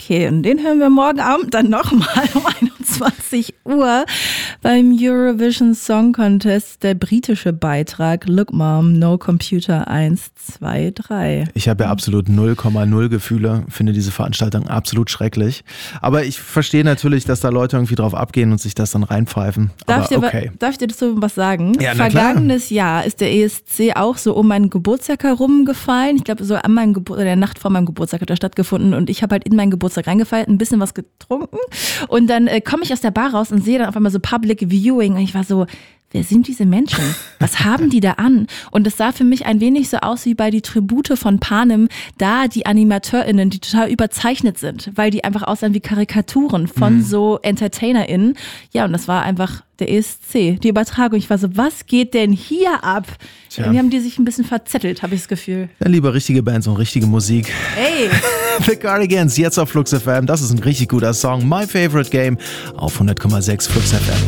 Okay, und den hören wir morgen Abend dann nochmal um 21 Uhr beim Eurovision Song Contest, der britische Beitrag Look Mom, No Computer 1, 2, 3. Ich habe ja absolut 0,0 Gefühle, finde diese Veranstaltung absolut schrecklich. Aber ich verstehe natürlich, dass da Leute irgendwie drauf abgehen und sich das dann reinpfeifen. Darf ich dir dazu was sagen? Ja, Vergangenes Jahr ist der ESC auch so um meinen Geburtstag herumgefallen. Ich glaube, so an meinem der Nacht vor meinem Geburtstag hat er stattgefunden und ich habe halt in meinen Geburtstag reingefeiert, ein bisschen was getrunken und dann komme ich aus der Bar raus und sehe dann auf einmal so Public Viewing und ich war so, wer sind diese Menschen? Was haben die da an? Und es sah für mich ein wenig so aus wie bei die Tribute von Panem, da die AnimateurInnen, die total überzeichnet sind, weil die einfach aussahen wie Karikaturen von so EntertainerInnen. Ja, und das war einfach der ESC, die Übertragung. Ich war so, was geht denn hier ab? Tja. Irgendwie haben die sich ein bisschen verzettelt, habe ich das Gefühl. Dann lieber richtige Bands und richtige Musik. Hey! The Cardigans, jetzt auf Flux FM. Das ist ein richtig guter Song. My Favorite Game auf 100,6 Flux FM.